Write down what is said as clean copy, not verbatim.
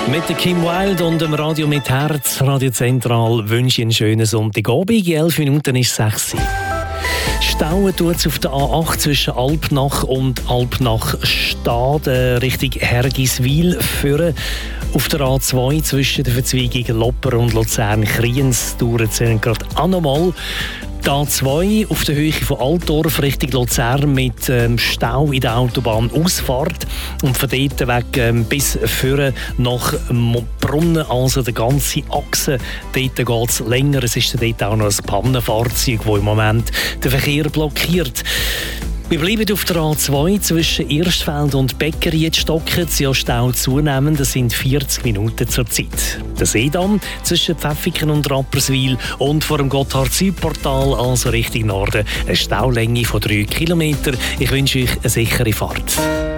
Mit der Kim Wilde und dem Radio mit Herz, Radio Zentral, wünsche ich einen schönen Sonntagabend. 11 Minuten ist 6 Uhr. Stauen tut es auf der A8 zwischen Alpnach und Alpnach-Stade Richtung Hergiswil führen. Auf der A2 zwischen den Verzweigungen Lopper und Luzern-Kriens dauert es gerade auch nochmal. Die A2 auf der Höhe von Altdorf Richtung Luzern mit Stau in der Autobahnausfahrt und von dort weg bis vorne nach Brunnen, also die ganze Achse. Dort geht es länger. Es ist dort auch noch ein Pannenfahrzeug, das im Moment den Verkehr blockiert. Wir bleiben auf der A2 zwischen Erstfeld und Becker. Jetzt stocken sie ja Stau zunehmend. Das sind 40 Minuten zur Zeit. Der Seedamm zwischen Pfäffiken und Rapperswil und vor dem Gotthard-Südportal, also Richtung Norden, eine Staulänge von 3 Kilometern. Ich wünsche euch eine sichere Fahrt.